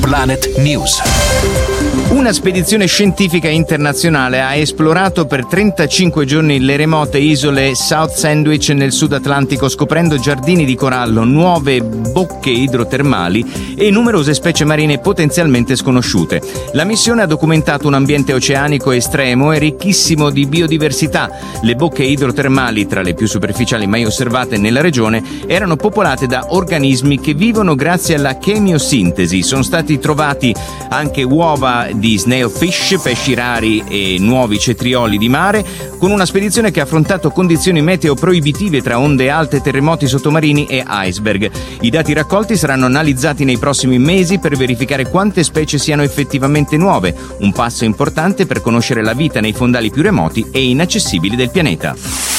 Planet News. Una spedizione scientifica internazionale ha esplorato per 35 giorni le remote isole South Sandwich nel Sud Atlantico, scoprendo giardini di corallo, nuove bocche idrotermali e numerose specie marine potenzialmente sconosciute. La missione ha documentato un ambiente oceanico estremo e ricchissimo di biodiversità. Le bocche idrotermali, tra le più superficiali mai osservate nella regione, erano popolate da organismi che vivono grazie alla chemiosintesi. Sono stati trovati anche uova di snailfish, pesci rari e nuovi cetrioli di mare, con una spedizione che ha affrontato condizioni meteo proibitive tra onde alte, terremoti sottomarini e iceberg. I dati raccolti saranno analizzati nei prossimi mesi per verificare quante specie siano effettivamente nuove, un passo importante per conoscere la vita nei fondali più remoti e inaccessibili del pianeta.